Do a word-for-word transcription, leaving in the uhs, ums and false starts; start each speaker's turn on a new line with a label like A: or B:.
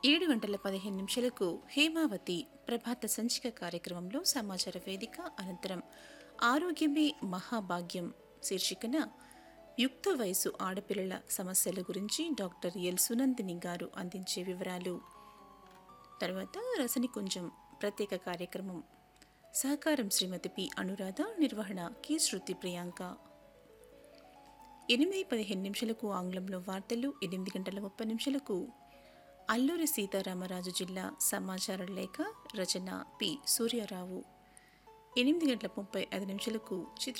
A: ఏడు గంటల పదిహేను నిమిషాలకు హేమావతి ప్రభాత సంచిక కార్యక్రమంలో సమాచార వేదిక అనంతరం ఆరోగ్యమే మహాభాగ్యం శీర్షికన యుక్త వయసు ఆడపిల్లల సమస్యల గురించి డాక్టర్ ఎల్ సునందిని గారు అందించే వివరాలు. తర్వాత రసనికుంజం ప్రత్యేక కార్యక్రమం సహకారం శ్రీమతి పి అనురాధ, నిర్వహణ కె శృతి ప్రియాంక. ఎనిమిది పదిహేను నిమిషాలకు ఆంగ్లంలో వార్తలు, ఎనిమిది గంటల ముప్పై నిమిషాలకు అల్లూరి సీతారామరాజు జిల్లా సమాచార లేఖ, రచన పి సూర్యారావు. ఎనిమిది గంటల ముప్పై ఐదు నిమిషాలకు చిత్ర